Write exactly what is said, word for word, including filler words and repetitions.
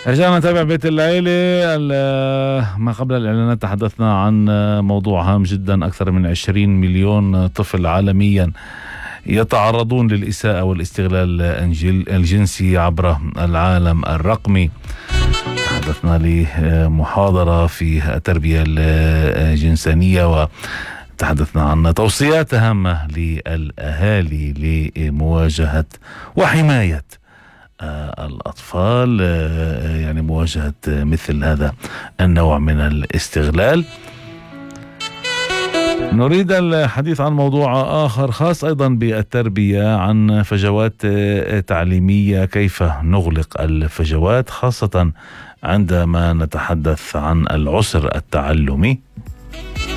رجعنا نتابع بيت العيلة. ما قبل الإعلانات تحدثنا عن موضوع هام جدا. أكثر من عشرين مليون طفل عالميا يتعرضون للإساءة والاستغلال الجنسي عبر العالم الرقمي. تحدثنا لمحاضرة في التربية الجنسانية، وتحدثنا عن توصيات هامة للأهالي لمواجهة وحماية الأطفال، يعني مواجهة مثل هذا النوع من الاستغلال. نريد الحديث عن موضوع آخر خاص أيضا بالتربية، عن فجوات تعليمية، كيف نغلق الفجوات خاصة عندما نتحدث عن العسر التعلمي.